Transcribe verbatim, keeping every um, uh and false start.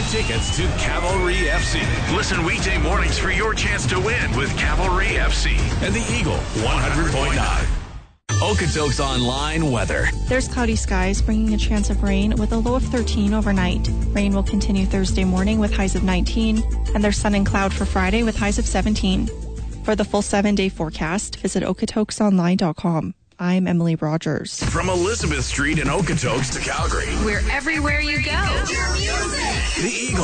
tickets to Cavalry F C. Listen weekday mornings for your chance to win with Cavalry F C and the Eagle one hundred point nine. Okotoks Online weather. There's cloudy skies bringing a chance of rain with a low of thirteen overnight. Rain will continue Thursday morning with highs of nineteen, and there's sun and cloud for Friday with highs of seventeen. For the full seven-day forecast, visit okotokes online dot com. I'm Emily Rogers. From Elizabeth Street in Okotoks to Calgary. We're everywhere you go. The Eagle